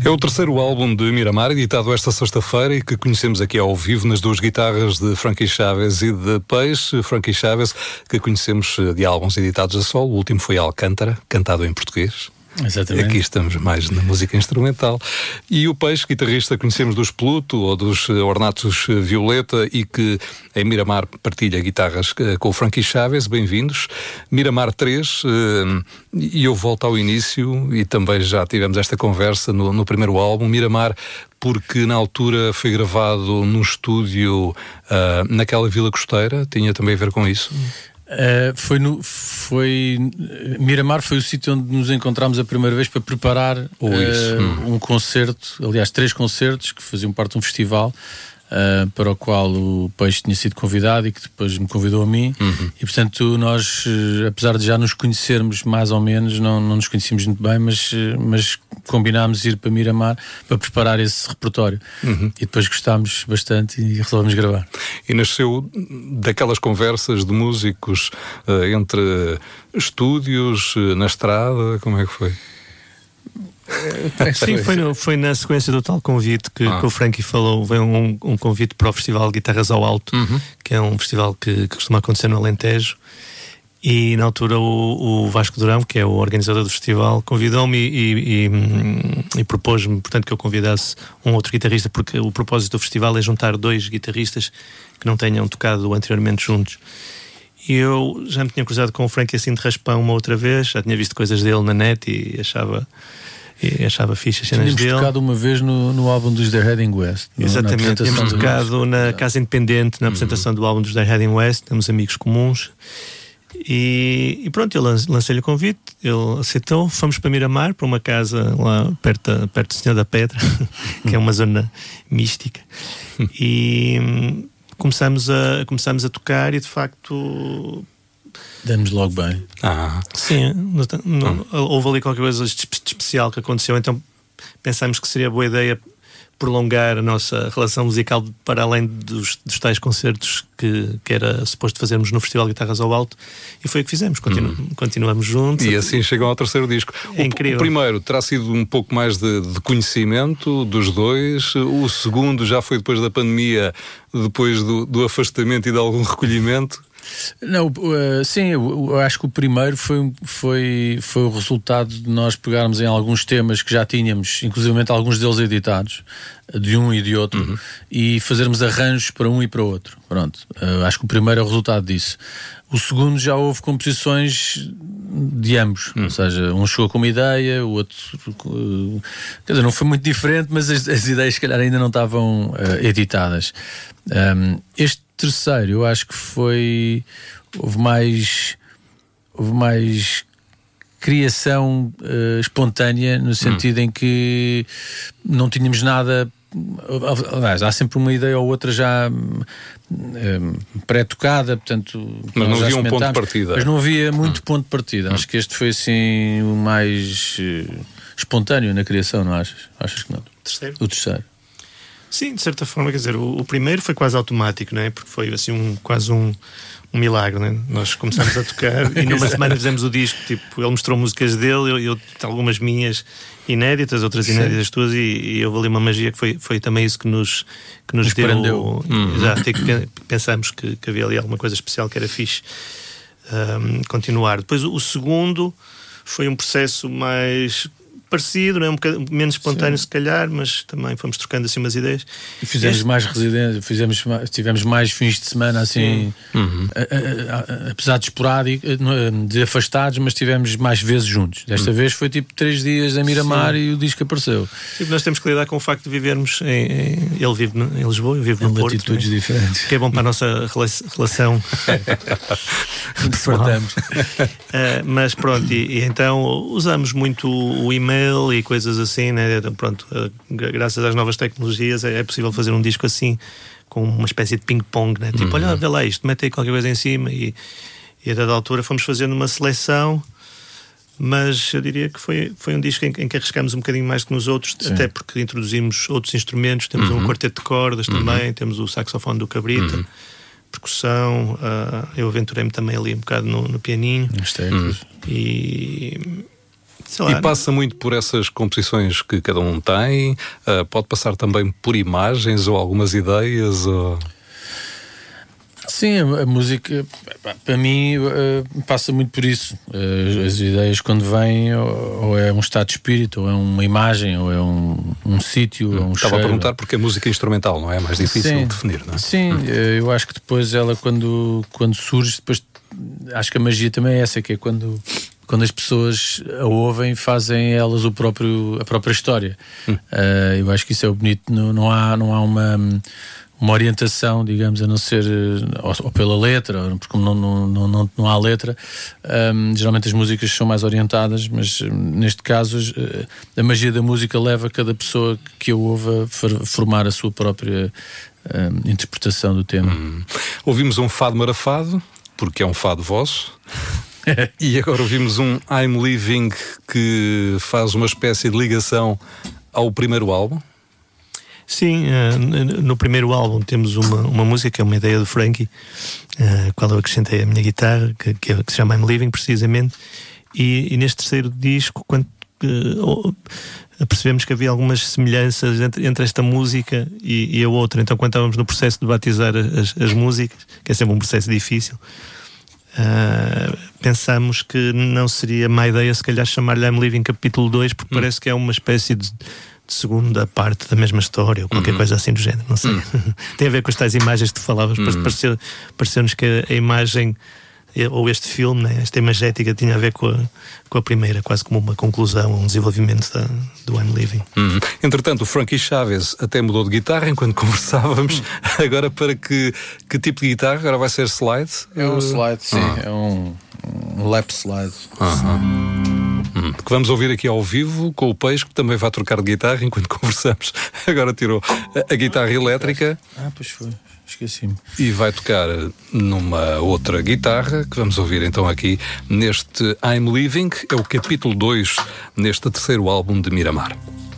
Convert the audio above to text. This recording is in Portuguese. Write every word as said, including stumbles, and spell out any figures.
É o terceiro álbum de Miramar, editado esta sexta-feira e que conhecemos aqui ao vivo nas duas guitarras de Frankie Chaves e de Peixe. Frankie Chaves, que conhecemos de álbuns editados a solo. O último foi Alcântara, cantado em português. Exatamente. Aqui estamos mais na música instrumental. E o Peixe, guitarrista, conhecemos dos Pluto ou dos Ornatos Violeta e que em Miramar partilha guitarras com o Frankie Chaves. Bem-vindos. Miramar três, e eu volto ao início e também já tivemos esta conversa no, no primeiro álbum. Miramar, porque na altura foi gravado num estúdio uh, naquela Vila Costeira, tinha também a ver com isso? Uh, foi, no, foi Miramar foi o sítio onde nos encontramos a primeira vez para preparar uh, hum. um concerto, aliás três concertos que faziam parte de um festival uh, para o qual o Peixe tinha sido convidado e que depois me convidou a mim. Uhum. E portanto nós, uh, apesar de já nos conhecermos mais ou menos, não, não nos conhecíamos muito bem, mas, uh, mas combinámos ir para Miramar para preparar esse repertório. Uhum. E depois gostámos bastante e resolvemos gravar. E nasceu daquelas conversas de músicos uh, entre estúdios, uh, na estrada, como é que foi? Sim, foi, no, foi na sequência do tal convite que, ah. que o Frankie falou. Veio um, um convite para o Festival Guitarras ao Alto, uhum. que é um festival que, que costuma acontecer no Alentejo. E na altura o, o Vasco Durão, que é o organizador do festival, convidou-me e, e, e, e propôs-me, portanto, que eu convidasse um outro guitarrista, porque o propósito do festival é juntar dois guitarristas que não tenham tocado anteriormente juntos. E eu já me tinha cruzado com o Frankie assim de raspão uma outra vez, já tinha visto coisas dele na net e achava... E achava fixe as cenas dele. Tínhamos tocado uma vez no, no álbum dos They're Heading West. No, Exatamente, tínhamos tocado na Casa Independente, na apresentação uhum. do álbum dos They're Heading West. Temos amigos comuns. E, e pronto, eu lancei-lhe o convite, ele aceitou. Fomos para Miramar, para uma casa lá perto, perto do Senhor da Pedra, que é uma zona mística. E começámos a, começámos a tocar e de facto... Demos logo bem. Ah. Sim, no, no, ah. houve ali qualquer coisa de especial que aconteceu, então pensámos que seria boa ideia prolongar a nossa relação musical para além dos, dos tais concertos que, que era suposto fazermos no Festival Guitarras ao Alto, e foi o que fizemos. Continu, hum. Continuamos juntos. E assim chegam ao terceiro disco. É o, incrível. O primeiro terá sido um pouco mais de, de conhecimento dos dois. O segundo já foi depois da pandemia, depois do, do afastamento e de algum recolhimento. Não, uh, sim, eu, eu acho que o primeiro foi, foi, foi o resultado de nós pegarmos em alguns temas que já tínhamos, inclusivamente alguns deles editados, de um e de outro, uhum. e fazermos arranjos para um e para o outro. Pronto, uh, acho que o primeiro é o resultado disso. O segundo já houve composições de ambos, uhum. ou seja, um chegou com uma ideia, o outro... Uh, quer dizer, não foi muito diferente, mas as, as ideias se calhar ainda não estavam uh, editadas. Um, este terceiro, eu acho que foi... Houve mais... Houve mais criação uh, espontânea, no sentido hum. em que não tínhamos nada... Aliás, há sempre uma ideia ou outra já um, pré-tocada, portanto... Mas não havia um ponto de partida. Mas não havia muito hum. ponto de partida. Hum. Acho que este foi assim o mais uh, espontâneo na criação, não achas? Achas que não? O terceiro? O terceiro. Sim, de certa forma, quer dizer, o, o primeiro foi quase automático, não é? Porque foi assim um, quase um, um milagre, não é? Nós começámos a tocar e numa semana fizemos o disco, tipo, ele mostrou músicas dele, eu, eu algumas minhas inéditas, outras inéditas Sim. tuas, e, e houve ali uma magia que foi, foi também isso que nos, que nos, nos deu. Prendeu. Exato, e que pensamos que, que havia ali alguma coisa especial que era fixe um, continuar. Depois o, o segundo foi um processo mais... parecido, não é? Um bocadinho menos espontâneo, Sim. se calhar, mas também fomos trocando assim umas ideias. E fizemos este... mais residências, fizemos, tivemos mais fins de semana assim, uhum. a, a, a, apesar de esporádico, de afastados, mas tivemos mais vezes juntos. Desta uhum. vez foi tipo três dias a Miramar Sim. e o disco apareceu. Sim, nós temos que lidar com o facto de vivermos em, em ele vive em Lisboa, eu vivo em no Porto. Latitudes né? diferentes. Que é bom para a nossa relação. Fartamos. uh, mas pronto, e, e então usamos muito o e-mail e coisas assim, né? Pronto, graças às novas tecnologias é possível fazer um disco assim, com uma espécie de ping-pong, né? Tipo, uhum. olha, vê lá isto, mete aí qualquer coisa em cima, e, e a dada altura fomos fazendo uma seleção, mas eu diria que foi, foi um disco em, em que arriscámos um bocadinho mais que nos outros, Sim. até porque introduzimos outros instrumentos, temos uhum. um quarteto de cordas uhum. também, temos o saxofone do Cabrita, uhum. percussão, uh, eu aventurei-me também ali um bocado no, no pianinho, uhum. e... Lá, e passa muito por essas composições que cada um tem, uh, pode passar também por imagens ou algumas ideias? Ou... Sim, a, a música, para mim, uh, passa muito por isso. Uh, as ideias, quando vêm, ou, ou é um estado de espírito, ou é uma imagem, ou é um, um sítio, hum, ou um Estava cheiro. a perguntar porque a música instrumental, não é? É mais difícil sim, de definir, não é? Sim, hum. eu acho que depois ela, quando, quando surge, depois acho que a magia também é essa, que é quando... quando as pessoas a ouvem, fazem elas o próprio, a própria história. Hum. Uh, eu acho que isso é o bonito. Não, não há, não há uma, uma orientação, digamos, a não ser ou, ou pela letra, porque como não, não, não, não, não há letra, um, geralmente as músicas são mais orientadas, mas neste caso a magia da música leva cada pessoa que a ouve a formar a sua própria um, interpretação do tema. Hum. Ouvimos um fado marafado, porque é um fado vosso. E agora ouvimos um I'm Living que faz uma espécie de ligação ao primeiro álbum. Sim, uh, no primeiro álbum temos uma, uma música que é uma ideia do Frankie, uh, qual eu acrescentei a minha guitarra, que, que, que se chama I'm Living, precisamente. E, e neste terceiro disco, quando uh, percebemos que havia algumas semelhanças entre, entre esta música e, e a outra. Então, quando estávamos no processo de batizar as, as músicas, que é sempre um processo difícil, Uh, pensamos que não seria má ideia se calhar chamar-lhe I'm Living capítulo dois, porque hum. parece que é uma espécie de, de segunda parte da mesma história ou qualquer uhum. coisa assim do género, não sei. Hum. Tem a ver com as tais imagens que tu falavas. Hum. Pareceu, pareceu-nos que a, a imagem ou este filme, né, esta imagética tinha a ver com a, com a primeira, quase como uma conclusão, um desenvolvimento da, do I'm Living. Uhum. Entretanto, o Frankie Chaves até mudou de guitarra enquanto conversávamos. Uhum. Agora para que, que tipo de guitarra? Agora vai ser slide? É um slide, sim. Uhum. É um, um lap slide. Uhum. Uhum. Que vamos ouvir aqui ao vivo com o Peixe, que também vai trocar de guitarra enquanto conversamos. Agora tirou a, a guitarra elétrica. Ah, pois foi. Esqueci-me. E vai tocar numa outra guitarra, que vamos ouvir então aqui neste I'm Living, é o capítulo dois neste terceiro álbum de Miramar.